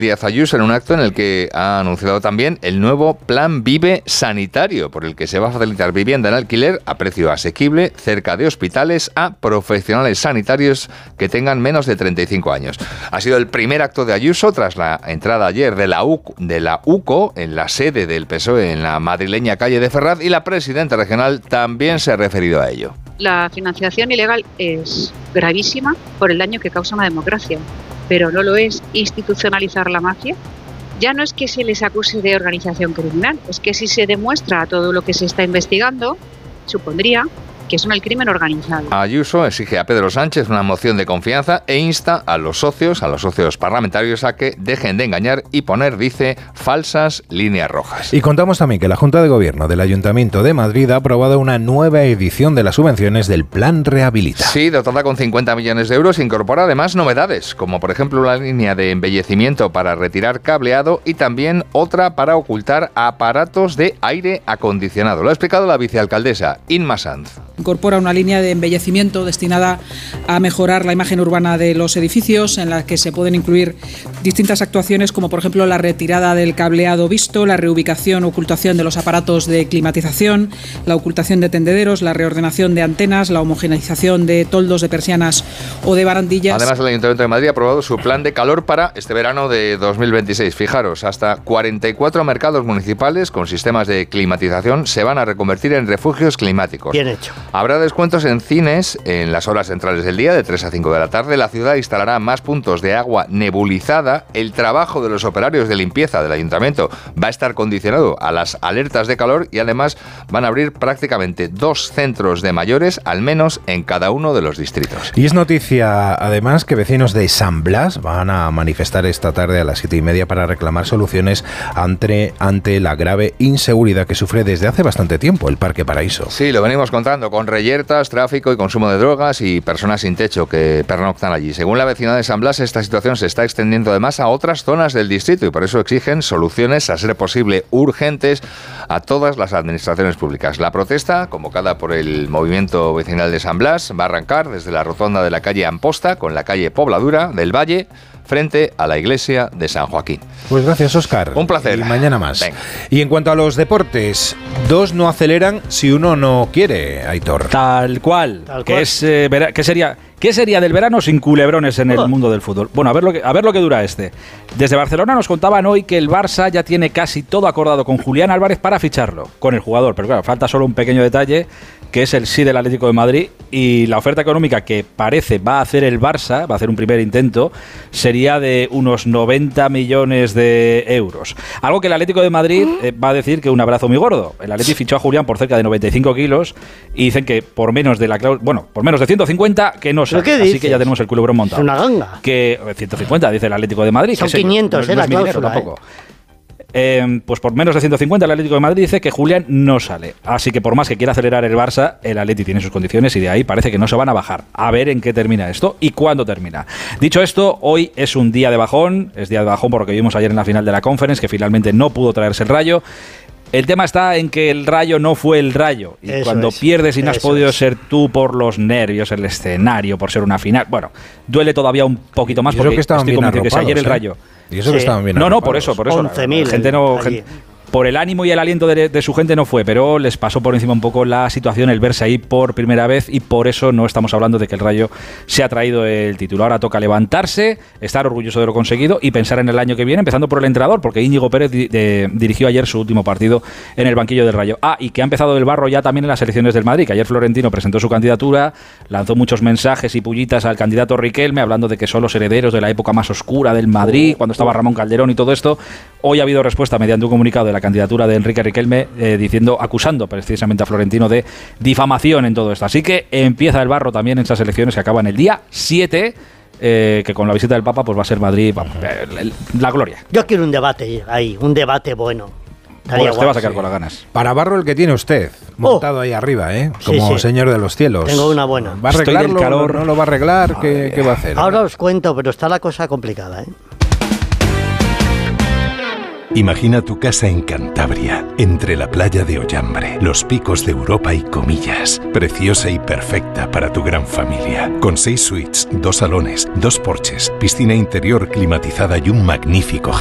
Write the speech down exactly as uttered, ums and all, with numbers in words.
Díaz Ayuso en un acto en el que ha anunciado también el nuevo Plan Vive Sanitario, por el que se va a facilitar vivienda en alquiler a precio asequible cerca de hospitales a profesionales sanitarios que tengan menos de treinta y cinco años. Ha sido el primer acto de Ayuso tras la entrada ayer de la, U, de la U C O en la sede del P S O E en la madrileña calle de Ferraz, y la presidenta regional también se ha referido a ello. La financiación ilegal es gravísima por el daño que causa a una democracia, pero no lo es institucionalizar la mafia. Ya no es que se les acuse de organización criminal, es que si se demuestra todo lo que se está investigando, supondría que son el crimen organizado. Ayuso exige a Pedro Sánchez una moción de confianza e insta a los socios, a los socios parlamentarios, a que dejen de engañar y poner, dice, falsas líneas rojas. Y contamos también que la Junta de Gobierno del Ayuntamiento de Madrid ha aprobado una nueva edición de las subvenciones del Plan Rehabilita. Sí, dotada con cincuenta millones de euros, incorpora además novedades, como por ejemplo la línea de embellecimiento para retirar cableado y también otra para ocultar aparatos de aire acondicionado. Lo ha explicado la vicealcaldesa Inma Sanz. Incorpora una línea de embellecimiento destinada a mejorar la imagen urbana de los edificios, en la que se pueden incluir distintas actuaciones, como por ejemplo la retirada del cableado visto, la reubicación o ocultación de los aparatos de climatización, la ocultación de tendederos, la reordenación de antenas, la homogeneización de toldos, de persianas o de barandillas. Además, el Ayuntamiento de Madrid ha aprobado su plan de calor para este verano de dos mil veintiséis. Fijaros, hasta cuarenta y cuatro mercados municipales con sistemas de climatización se van a reconvertir en refugios climáticos. Bien hecho. Habrá descuentos en cines en las horas centrales del día, de tres a cinco de la tarde. La ciudad instalará más puntos de agua nebulizada. El trabajo de los operarios de limpieza del ayuntamiento va a estar condicionado a las alertas de calor, y además van a abrir prácticamente dos centros de mayores, al menos en cada uno de los distritos. Y es noticia, además, que vecinos de San Blas van a manifestar esta tarde a las siete y media para reclamar soluciones ante, ante la grave inseguridad que sufre desde hace bastante tiempo el Parque Paraíso. Sí, lo venimos contando, con reyertas, tráfico y consumo de drogas y personas sin techo que pernoctan allí. Según la vecindad de San Blas, esta situación se está extendiendo además a otras zonas del distrito, y por eso exigen soluciones, a ser posible urgentes, a todas las administraciones públicas. La protesta, convocada por el movimiento vecinal de San Blas, va a arrancar desde la rotonda de la calle Amposta con la calle Pobladura del Valle, frente a la iglesia de San Joaquín. Pues gracias, Óscar. Un placer. Y mañana más. Venga. Y en cuanto a los deportes, dos no aceleran si uno no quiere, Aitor. Tal cual. Tal que cual. es eh, vera- ¿qué sería qué sería del verano sin culebrones en el Oh. mundo del fútbol? Bueno, a ver lo que a ver lo que dura este. Desde Barcelona nos contaban hoy que el Barça ya tiene casi todo acordado con Julián Álvarez para ficharlo, con el jugador, pero claro, falta solo un pequeño detalle, que es el sí del Atlético de Madrid, y la oferta económica que parece va a hacer el Barça, va a hacer un primer intento, sería de unos noventa millones de euros. Algo que el Atlético de Madrid eh, va a decir que un abrazo muy gordo. El Atlético fichó a Julián por cerca de noventa y cinco kilos y dicen que por menos de la clau- bueno, por menos de ciento cincuenta que no sale. qué Así dices? que ya tenemos el culebrón montado. Es una ganga. Que ciento cincuenta dice el Atlético de Madrid. Son que sé yo, quinientos, no es- eh, no la es mi dinero cláusula, tampoco. Eh, pues por menos de ciento cincuenta el Atlético de Madrid dice que Julián no sale. Así que por más que quiera acelerar el Barça, el Atleti tiene sus condiciones y de ahí parece que no se van a bajar. A ver en qué termina esto y cuándo termina. Dicho esto, hoy es un día de bajón. Es día de bajón por lo que vimos ayer en la final de la Conference, que finalmente no pudo traerse el Rayo. El tema está en que el Rayo no fue el Rayo. Y Eso cuando es, pierdes y no has eso podido es. ser tú por los nervios, el escenario, por ser una final, bueno, duele todavía un poquito más Y eso porque que estaban estoy bien convencido que si ayer el arropados, Rayo... ¿eh? Y eso que Sí. estaban bien No, no, arropados. por eso, por eso. once mil La gente no, allí. gen- por el ánimo y el aliento de, de su gente no fue, pero les pasó por encima un poco la situación, el verse ahí por primera vez, y por eso no estamos hablando de que el Rayo se ha traído el título. Ahora toca levantarse, estar orgulloso de lo conseguido y pensar en el año que viene, empezando por el entrenador, porque Íñigo Pérez di- de- dirigió ayer su último partido en el banquillo del Rayo. Ah, y que ha empezado el barro ya también en las elecciones del Madrid, que ayer Florentino presentó su candidatura, lanzó muchos mensajes y pullitas al candidato Riquelme, hablando de que son los herederos de la época más oscura del Madrid, cuando estaba Ramón Calderón y todo esto. Hoy ha habido respuesta mediante un comunicado de la candidatura de Enrique Riquelme, eh, diciendo, acusando precisamente a Florentino de difamación en todo esto. Así que empieza el barro también en esas elecciones que acaban el día siete, eh, que con la visita del Papa pues va a ser Madrid vamos, eh, el- la gloria. Yo quiero un debate ahí, un debate bueno. Estaría Pues te guay. vas a quedar con las ganas. Para barro el que tiene usted, montado ahí arriba, ¿eh? Sí, Como sí. señor de los cielos. Tengo una buena. ¿Va a Estoy del arreglarlo? calor. ¿No lo va a arreglar? ¿Qué, qué va a hacer? Ahora os cuento, pero está la cosa complicada, ¿eh? Imagina tu casa en Cantabria, entre la playa de Ollambre, los picos de Europa y Comillas. Preciosa y perfecta para tu gran familia. Con seis suites, dos salones, dos porches, piscina interior climatizada y un magnífico